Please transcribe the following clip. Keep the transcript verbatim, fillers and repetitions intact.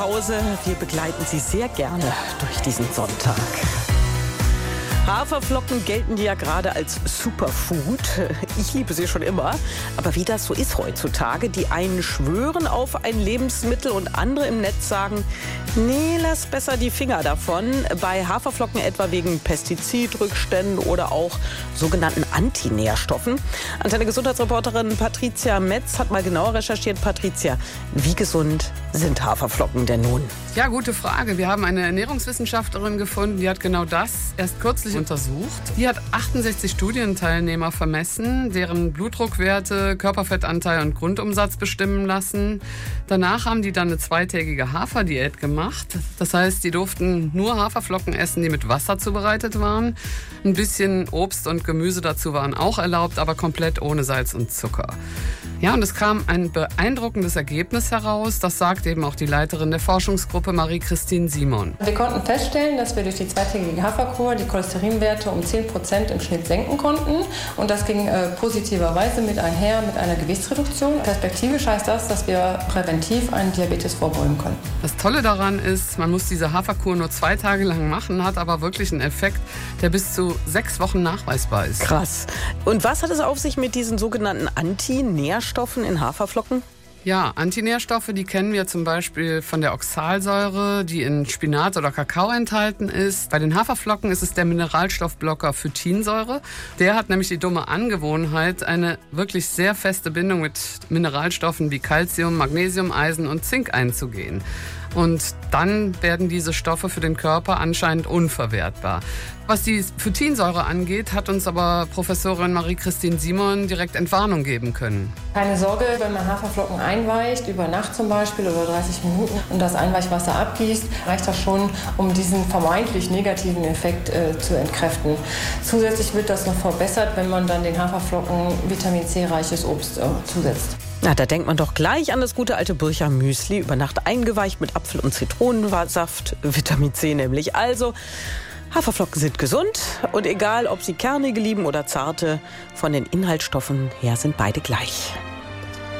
Hause. Wir begleiten Sie sehr gerne durch diesen Sonntag. Haferflocken gelten ja gerade als Superfood. Ich liebe sie schon immer. Aber wie das so ist heutzutage, die einen schwören auf ein Lebensmittel und andere im Netz sagen, nee, lass besser die Finger davon. Bei Haferflocken etwa wegen Pestizidrückständen oder auch sogenannten Antinährstoffen. Antenne Gesundheitsreporterin Patricia Metz hat mal genauer recherchiert. Patricia, wie gesund sind Haferflocken denn nun? Ja, gute Frage. Wir haben eine Ernährungswissenschaftlerin gefunden, die hat genau das erst kürzlich untersucht. Die hat achtundsechzig Studienteilnehmer vermessen, deren Blutdruckwerte, Körperfettanteil und Grundumsatz bestimmen lassen. Danach haben die dann eine zweitägige Haferdiät gemacht. Das heißt, die durften nur Haferflocken essen, die mit Wasser zubereitet waren. Ein bisschen Obst und Gemüse dazu waren auch erlaubt, aber komplett ohne Salz und Zucker. Ja, und es kam ein beeindruckendes Ergebnis heraus. Das sagt eben auch die Leiterin der Forschungsgruppe, Marie-Christine Simon. Wir konnten feststellen, dass wir durch die zweitägige Haferkur die Cholesterinwerte um zehn Prozent im Schnitt senken konnten. Und das ging äh, positiverweise mit einher mit einer Gewichtsreduktion. Perspektivisch heißt das, dass wir präventiv einen Diabetes vorbeugen können. Das Tolle daran ist, man muss diese Haferkur nur zwei Tage lang machen, hat aber wirklich einen Effekt, der bis zu sechs Wochen nachweisbar ist. Krass. Und was hat es auf sich mit diesen sogenannten Antinährstoffen in Haferflocken? Ja, Antinährstoffe, die kennen wir zum Beispiel von der Oxalsäure, die in Spinat oder Kakao enthalten ist. Bei den Haferflocken ist es der Mineralstoffblocker Phytinsäure. Der hat nämlich die dumme Angewohnheit, eine wirklich sehr feste Bindung mit Mineralstoffen wie Calcium, Magnesium, Eisen und Zink einzugehen. Und dann werden diese Stoffe für den Körper anscheinend unverwertbar. Was die Phytinsäure angeht, hat uns aber Professorin Marie-Christine Simon direkt Entwarnung geben können. Keine Sorge, wenn man Haferflocken einweicht, über Nacht zum Beispiel oder dreißig Minuten und das Einweichwasser abgießt, reicht das schon, um diesen vermeintlich negativen Effekt äh, zu entkräften. Zusätzlich wird das noch verbessert, wenn man dann den Haferflocken Vitamin C-reiches Obst äh, zusetzt. Na, da denkt man doch gleich an das gute alte Bircher Müsli, über Nacht eingeweicht mit Apfel- und Zitronensaft, Vitamin C nämlich. Also, Haferflocken sind gesund und egal, ob sie kernige lieben oder zarte, von den Inhaltsstoffen her sind beide gleich.